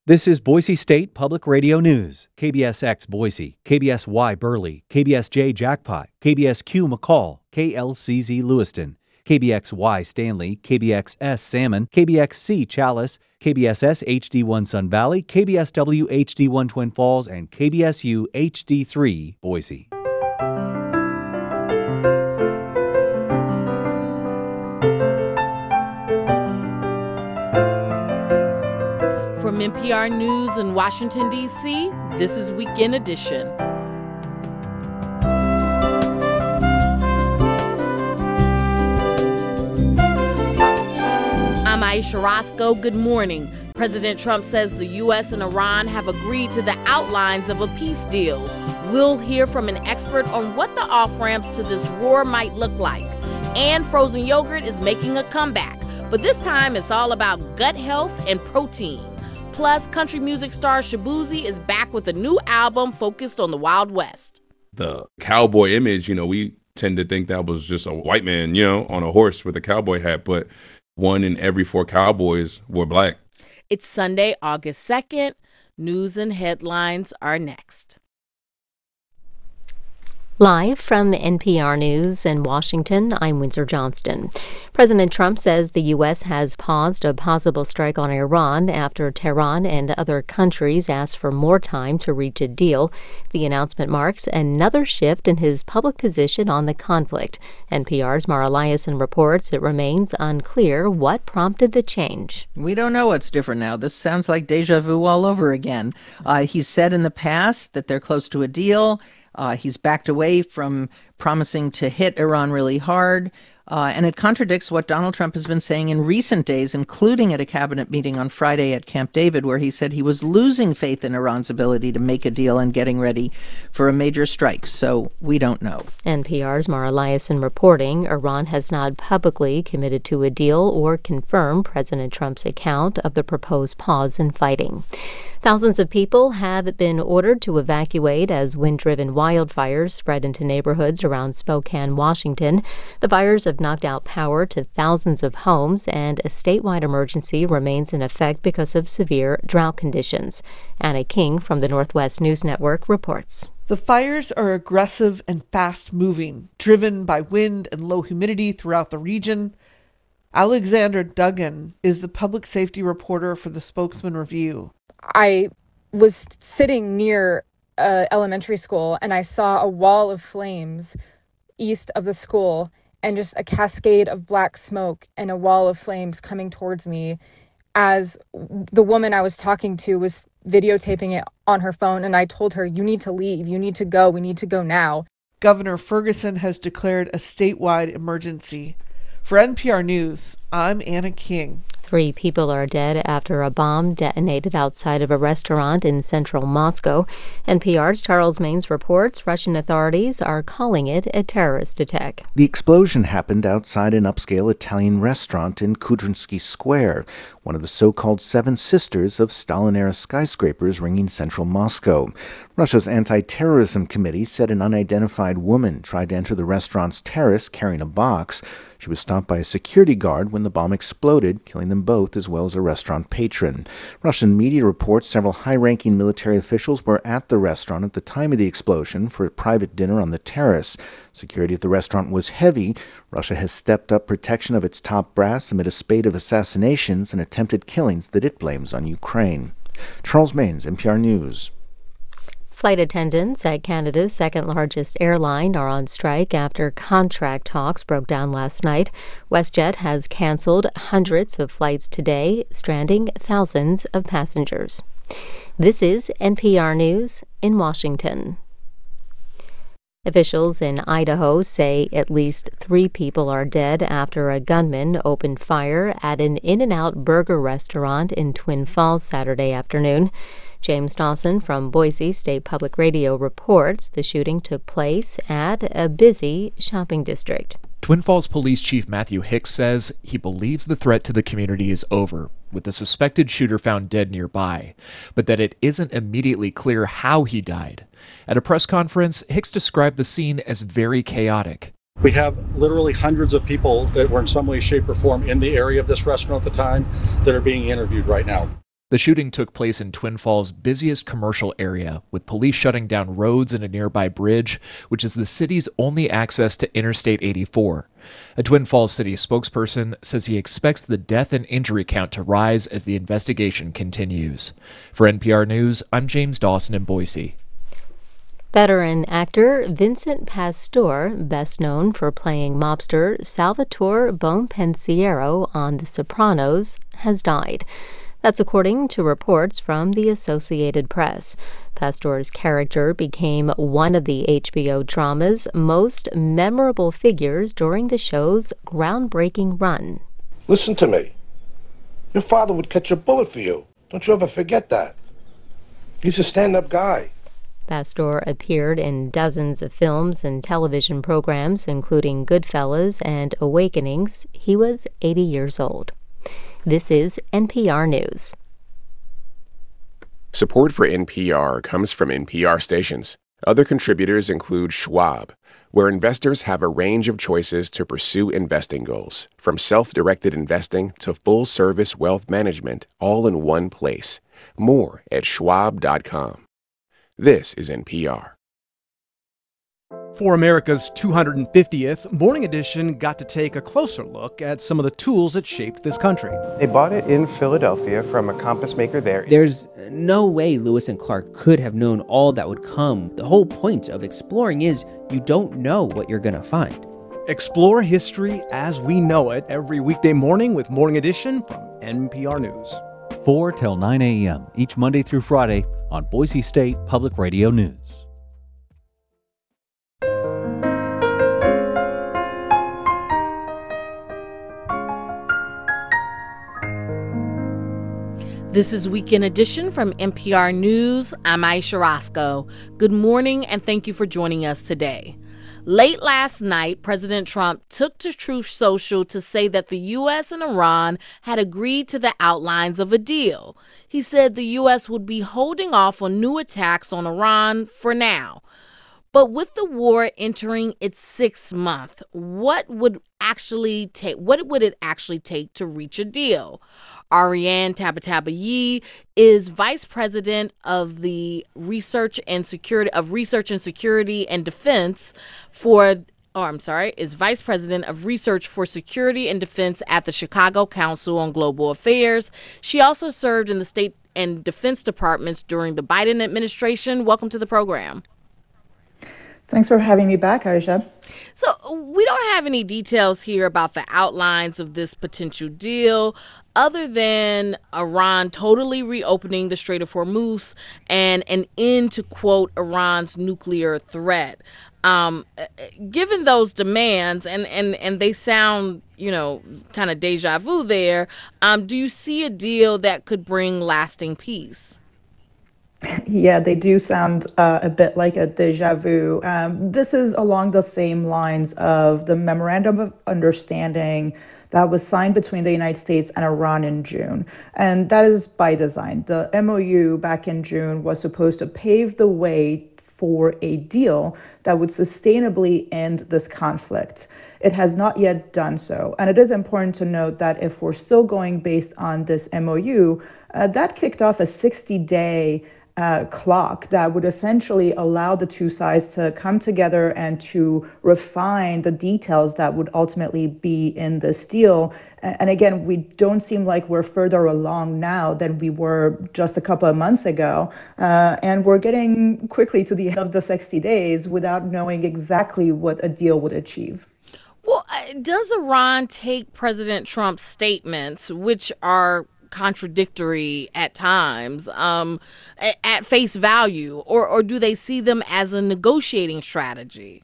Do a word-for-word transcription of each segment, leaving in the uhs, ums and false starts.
This is Boise State Public Radio News. K B S X Boise, K B S Y Burley, K B S J Jackpot, K B S Q McCall, K L C Z Lewiston, K B X Y Stanley, K B X S Salmon, K B X C Chalice, K B S S H D one Sun Valley, K B S W H D one Twin Falls, and K B S U H D three Boise. From N P R News in Washington, D C, this is Weekend Edition. I'm Aisha Roscoe. Good morning. President Trump says the U S and Iran have agreed to the outlines of a peace deal. We'll hear from an expert on what the off-ramps to this war might look like. And frozen yogurt is making a comeback, but this time it's all about gut health and protein. Plus, country music star Shaboozey is back with a new album focused on the Wild West. The cowboy image, you know, we tend to think that was just a white man, you know, on a horse with a cowboy hat, but one in every four cowboys were black. It's Sunday, August second. News and headlines are next. Live from N P R News in Washington, I'm Windsor Johnston. President Trump says the U S has paused a possible strike on Iran after Tehran and other countries asked for more time to reach a deal. The announcement marks another shift in his public position on the conflict. N P R's Mara Liasson reports it remains unclear what prompted the change. We don't know what's different now. This sounds like deja vu all over again. Uh, he's said in the past that they're close to a deal. Uh, he's backed away from promising to hit Iran really hard. Uh, and it contradicts what Donald Trump has been saying in recent days, including at a cabinet meeting on Friday at Camp David, where he said he was losing faith in Iran's ability to make a deal and getting ready for a major strike. So we don't know. N P R's Mara Liasson reporting Iran has not publicly committed to a deal or confirmed President Trump's account of the proposed pause in fighting. Thousands of people have been ordered to evacuate as wind-driven wildfires spread into neighborhoods around Spokane, Washington. The fires have knocked out power to thousands of homes, and a statewide emergency remains in effect because of severe drought conditions. Anna King from the Northwest News Network reports. The fires are aggressive and fast-moving, driven by wind and low humidity throughout the region. Alexander Duggan is the public safety reporter for the Spokesman Review. I was sitting near uh, elementary school, and I saw a wall of flames east of the school and just a cascade of black smoke and a wall of flames coming towards me as the woman I was talking to was videotaping it on her phone. And I told her, you need to leave. You need to go. We need to go now. Governor Ferguson has declared a statewide emergency. For N P R News, I'm Anna King. Three people are dead after a bomb detonated outside of a restaurant in central Moscow. N P R's Charles Maines reports Russian authorities are calling it a terrorist attack. The explosion happened outside an upscale Italian restaurant in Kudrynsky Square, one of the so-called Seven Sisters of Stalin-era skyscrapers ringing central Moscow. Russia's anti-terrorism committee said an unidentified woman tried to enter the restaurant's terrace carrying a box. She was stopped by a security guard when the bomb exploded, killing them both as well as a restaurant patron. Russian media reports several high-ranking military officials were at the restaurant at the time of the explosion for a private dinner on the terrace. Security at the restaurant was heavy. Russia has stepped up protection of its top brass amid a spate of assassinations and attempted killings that it blames on Ukraine. Charles Maines, N P R News. Flight attendants at Canada's second-largest airline are on strike after contract talks broke down last night. WestJet has canceled hundreds of flights today, stranding thousands of passengers. This is N P R News in Washington. Officials in Idaho say at least three people are dead after a gunman opened fire at an In-N-Out burger restaurant in Twin Falls Saturday afternoon. James Dawson from Boise State Public Radio reports the shooting took place at a busy shopping district. Twin Falls Police Chief Matthew Hicks says he believes the threat to the community is over, with the suspected shooter found dead nearby, but that it isn't immediately clear how he died. At a press conference, Hicks described the scene as very chaotic. We have literally hundreds of people that were in some way, shape, or form in the area of this restaurant at the time that are being interviewed right now. The shooting took place in Twin Falls' busiest commercial area, with police shutting down roads and a nearby bridge, which is the city's only access to Interstate eighty-four. A Twin Falls city spokesperson says he expects the death and injury count to rise as the investigation continues. For N P R News, I'm James Dawson in Boise. Veteran actor Vincent Pastore, best known for playing mobster Salvatore Bonpensiero on The Sopranos, has died. That's according to reports from the Associated Press. Pastore's character became one of the H B O drama's most memorable figures during the show's groundbreaking run. Listen to me. Your father would catch a bullet for you. Don't you ever forget that. He's a stand-up guy. Pastore appeared in dozens of films and television programs, including Goodfellas and Awakenings. He was eighty years old. This is N P R News. Support for N P R comes from N P R stations. Other contributors include Schwab, where investors have a range of choices to pursue investing goals, from self-directed investing to full-service wealth management, all in one place. More at schwab dot com. This is N P R. For America's two hundred fiftieth, Morning Edition got to take a closer look at some of the tools that shaped this country. They bought it in Philadelphia from a compass maker there. There's no way Lewis and Clark could have known all that would come. The whole point of exploring is you don't know what you're going to find. Explore history as we know it every weekday morning with Morning Edition from N P R News. four till nine a.m. each Monday through Friday on Boise State Public Radio News. This is Weekend Edition from N P R News. I'm Aisha Roscoe. Good morning and thank you for joining us today. Late last night, President Trump took to Truth Social to say that the U S and Iran had agreed to the outlines of a deal. He said the U S would be holding off on new attacks on Iran for now. But with the war entering its sixth month, what would actually take what would it actually take to reach a deal? Ariane Tabatabai is vice president of the research and security of research and security and defense for oh, I'm sorry, is vice president of research for security and defense at the Chicago Council on Global Affairs. She also served in the state and defense departments during the Biden administration. Welcome to the program. Thanks for having me back, Aisha. So we don't have any details here about the outlines of this potential deal other than Iran totally reopening the Strait of Hormuz and an end to, quote, Iran's nuclear threat. Um, given those demands, and, and, and they sound, you know, kind of deja vu there, um, do you see a deal that could bring lasting peace? Yeah, they do sound uh, a bit like a deja vu. Um, this is along the same lines of the Memorandum of Understanding that was signed between the United States and Iran in June. And that is by design. The M O U back in June was supposed to pave the way for a deal that would sustainably end this conflict. It has not yet done so. And it is important to note that if we're still going based on this M O U, uh, that kicked off a sixty-day Uh, clock that would essentially allow the two sides to come together and to refine the details that would ultimately be in this deal. And again, we don't seem like we're further along now than we were just a couple of months ago. Uh, and we're getting quickly to the end of the sixty days without knowing exactly what a deal would achieve. Well, does Iran take President Trump's statements, which are contradictory at times, um, at face value, or, or do they see them as a negotiating strategy?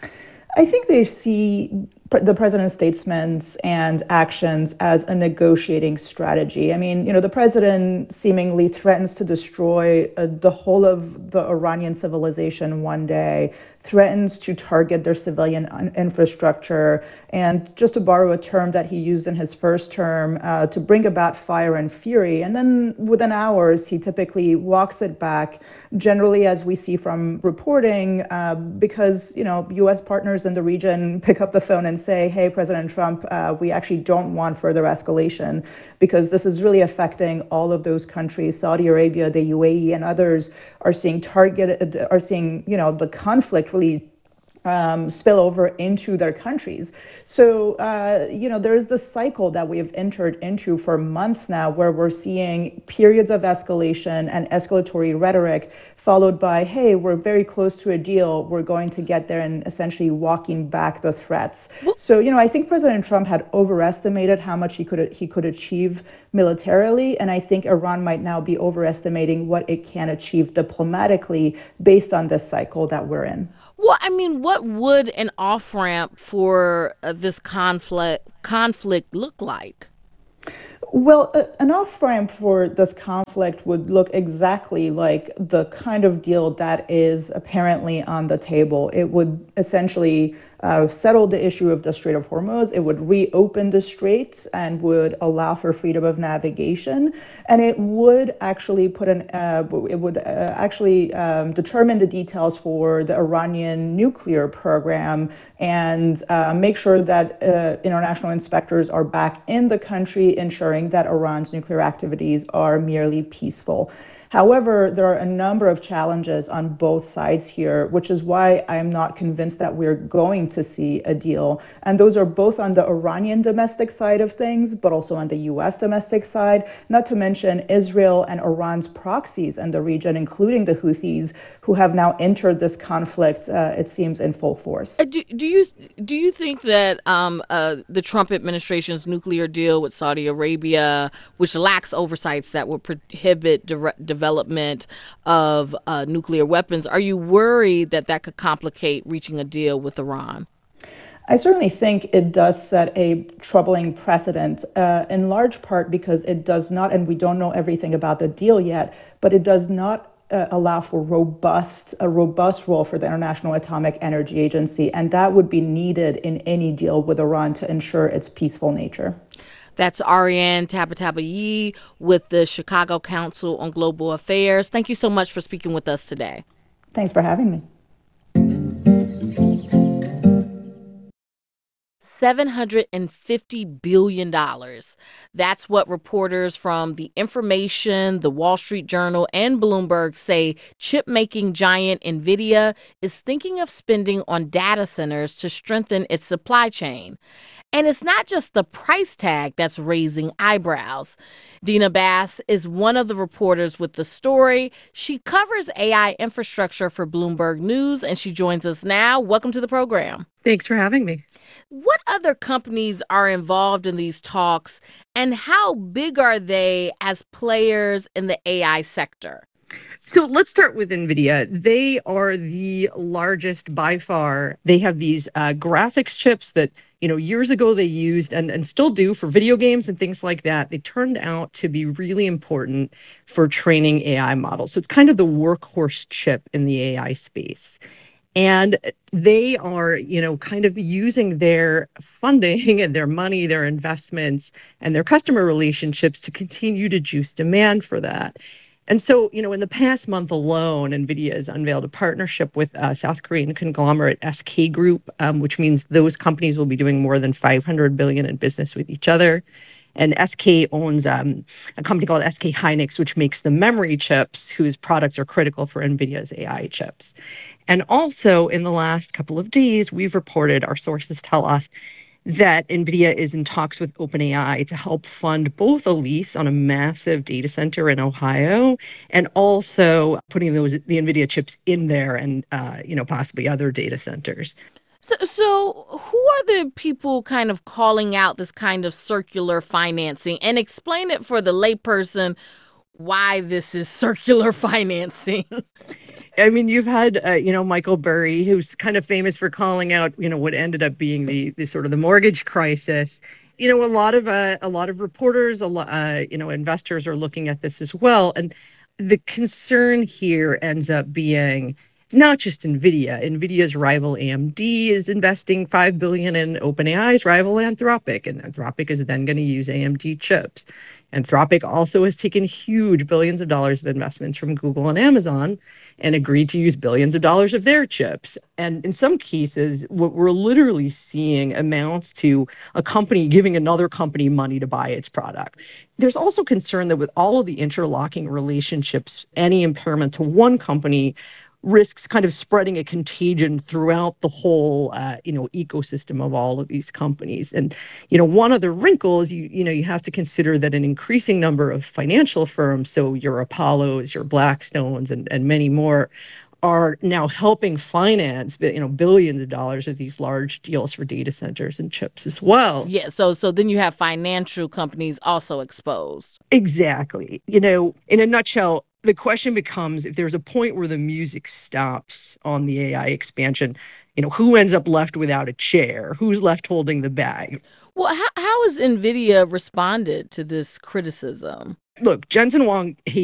I think they see the president's statements and actions as a negotiating strategy. I mean, you know, the president seemingly threatens to destroy uh, the whole of the Iranian civilization one day, threatens to target their civilian infrastructure, and just to borrow a term that he used in his first term, uh, to bring about fire and fury. And then within hours, he typically walks it back, generally, as we see from reporting, uh, because, you know, U S partners in the region pick up the phone and and say, hey, President Trump, uh, we actually don't want further escalation because this is really affecting all of those countries. Saudi Arabia, the U A E, and others are seeing targeted, are seeing, you know, the conflict really Um, spill over into their countries. So, uh, you know, there's this cycle that we have entered into for months now where we're seeing periods of escalation and escalatory rhetoric followed by, hey, we're very close to a deal. We're going to get there, and essentially walking back the threats. So, you know, I think President Trump had overestimated how much he could he could achieve militarily. And I think Iran might now be overestimating what it can achieve diplomatically based on this cycle that we're in. Well, I mean, what would an off-ramp for uh, this conflict conflict look like? Well, uh, an off-ramp for this conflict would look exactly like the kind of deal that is apparently on the table. It would essentially uh, settle the issue of the Strait of Hormuz. It would reopen the straits and would allow for freedom of navigation. And it would actually put an, uh, it would uh, actually um, determine the details for the Iranian nuclear program and uh, make sure that uh, international inspectors are back in the country, ensuring that Iran's nuclear activities are merely peaceful. However, there are a number of challenges on both sides here, which is why I am not convinced that we're going to see a deal. And those are both on the Iranian domestic side of things, but also on the U S domestic side, not to mention Israel and Iran's proxies in the region, including the Houthis, who have now entered this conflict, uh, it seems, in full force. Uh, do, do you do you think that um, uh, the Trump administration's nuclear deal with Saudi Arabia, which lacks oversights that would prohibit dire- development of uh, nuclear weapons, are you worried that that could complicate reaching a deal with Iran? I certainly think it does set a troubling precedent, uh, in large part because it does not, and we don't know everything about the deal yet, but it does not uh, allow for robust, a robust role for the International Atomic Energy Agency, and that would be needed in any deal with Iran to ensure its peaceful nature. That's Ariane Tabatabai with the Chicago Council on Global Affairs. Thank you so much for speaking with us today. Thanks for having me. seven hundred fifty billion dollars. That's what reporters from The Information, The Wall Street Journal, and Bloomberg say chip-making giant NVIDIA is thinking of spending on data centers to strengthen its supply chain. And it's not just the price tag that's raising eyebrows. Dina Bass is one of the reporters with the story. She covers A I infrastructure for Bloomberg News, and she joins us now. Welcome to the program. Thanks for having me. What other companies are involved in these talks, and how big are they as players in the A I sector? So let's start with NVIDIA. They are the largest by far. They have these uh, graphics chips that, you know, years ago they used and, and still do for video games and things like that. They turned out to be really important for training A I models. So it's kind of the workhorse chip in the A I space. And they are, you know, kind of using their funding and their money, their investments, and their customer relationships to continue to juice demand for that. And so, you know, in the past month alone, NVIDIA has unveiled a partnership with uh, South Korean conglomerate S K Group, um, which means those companies will be doing more than five hundred billion dollars in business with each other. And S K owns um, a company called S K Hynix, which makes the memory chips whose products are critical for NVIDIA's A I chips. And also, in the last couple of days, we've reported, our sources tell us, that NVIDIA is in talks with OpenAI to help fund both a lease on a massive data center in Ohio and also putting those the NVIDIA chips in there and, uh, you know, possibly other data centers. So, so who are the people kind of calling out this kind of circular financing? And explain it for the layperson why this is circular financing. I mean, you've had, uh, you know, Michael Burry, who's kind of famous for calling out, you know, what ended up being the, the sort of the mortgage crisis. You know, a lot of uh, a lot of reporters, a lot, uh, you know, investors are looking at this as well. And the concern here ends up being not just NVIDIA. NVIDIA's rival A M D is investing five billion dollars in OpenAI's rival Anthropic, and Anthropic is then going to use A M D chips. Anthropic also has taken huge billions of dollars of investments from Google and Amazon and agreed to use billions of dollars of their chips. And in some cases, what we're literally seeing amounts to a company giving another company money to buy its product. There's also concern that with all of the interlocking relationships, any impairment to one company risks kind of spreading a contagion throughout the whole, uh, you know, ecosystem of all of these companies. And, you know, one of the wrinkles, you, you know, you have to consider that an increasing number of financial firms, so your Apollos, your Blackstones, and, and many more, are now helping finance, you know, billions of dollars of these large deals for data centers and chips as well. Yeah, so so then you have financial companies also exposed. Exactly. You know, in a nutshell, the question becomes, if there's a point where the music stops on the A I expansion, you know, who ends up left without a chair? Who's left holding the bag? Well, how, how has NVIDIA responded to this criticism? Look, Jensen Huang, he